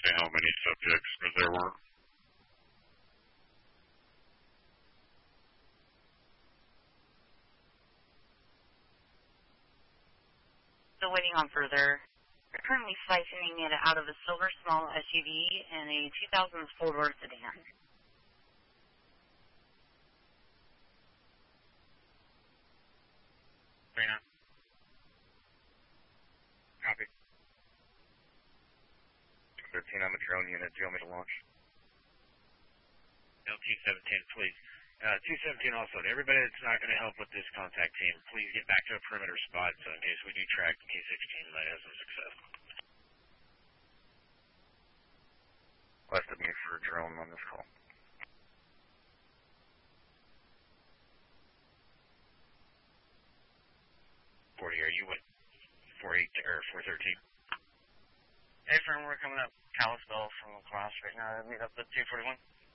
say how many subjects there were? Still waiting on further. We're currently siphoning it out of a silver small SUV and a 2000 four-door sedan. Rena. Copy. 13 on the drone unit. Do you want me to launch? L217, please. 217 also. To everybody that's not going to help with this contact team, please get back to a perimeter spot so in case we do track the T16 might have some success. West of me for a drone on this call. 40, are you with 48 or 413? Hey, friend, we're coming up Kalispell from La Crosse right now. Meet up with 241.